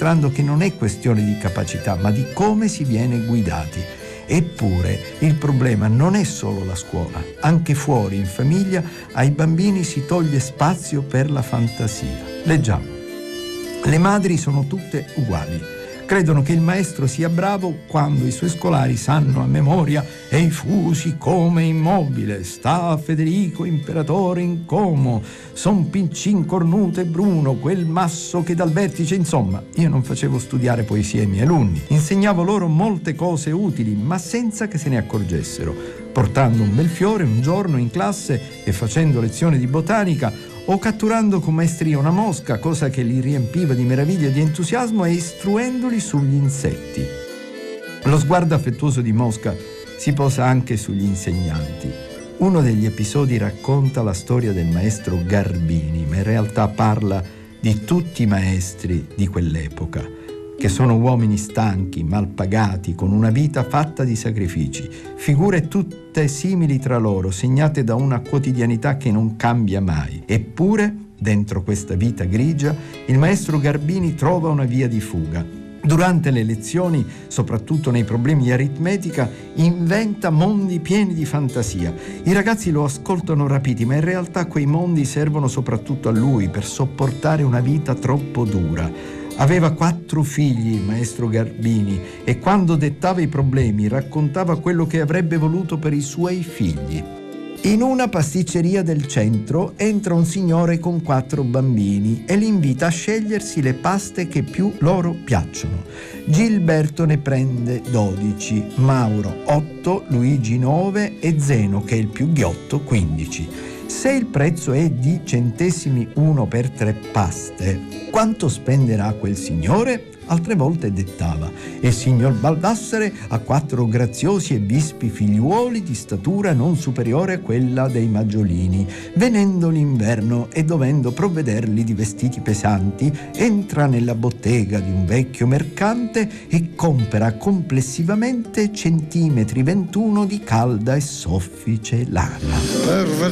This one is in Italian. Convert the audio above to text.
dimostrando che non è questione di capacità, ma di come si viene guidati. Eppure il problema non è solo la scuola, anche fuori, in famiglia, ai bambini si toglie spazio per la fantasia. Leggiamo. Le madri sono tutte uguali. Credono che il maestro sia bravo quando i suoi scolari sanno a memoria «Ei fusi come immobile, sta Federico imperatore in Como, son piccin cornuto e bruno, quel masso che dal vertice». Insomma, io non facevo studiare poesie ai miei alunni, insegnavo loro molte cose utili, ma senza che se ne accorgessero. Portando un bel fiore un giorno in classe e facendo lezione di botanica, o catturando con maestria una mosca, cosa che li riempiva di meraviglia e di entusiasmo, e istruendoli sugli insetti. Lo sguardo affettuoso di Mosca si posa anche sugli insegnanti. Uno degli episodi racconta la storia del maestro Garbini, ma in realtà parla di tutti i maestri di quell'epoca, che sono uomini stanchi, mal pagati, con una vita fatta di sacrifici, figure tutte simili tra loro, segnate da una quotidianità che non cambia mai. Eppure, dentro questa vita grigia, il maestro Garbini trova una via di fuga. Durante le lezioni, soprattutto nei problemi di aritmetica, inventa mondi pieni di fantasia. I ragazzi lo ascoltano rapiti, ma in realtà quei mondi servono soprattutto a lui per sopportare una vita troppo dura. Aveva 4 figli il maestro Garbini e quando dettava i problemi raccontava quello che avrebbe voluto per i suoi figli. In una pasticceria del centro entra un signore con 4 bambini e li invita a scegliersi le paste che più loro piacciono. Gilberto ne prende 12, Mauro 8, Luigi 9 e Zeno, che è il più ghiotto, 15. Se il prezzo è di centesimi 1 per 3 paste, quanto spenderà quel signore? Altre volte dettava: e il signor Baldassare ha 4 graziosi e vispi figliuoli di statura non superiore a quella dei maggiolini. Venendo l'inverno e dovendo provvederli di vestiti pesanti, entra nella bottega di un vecchio mercante e compra complessivamente centimetri 21 di calda e soffice lana. Per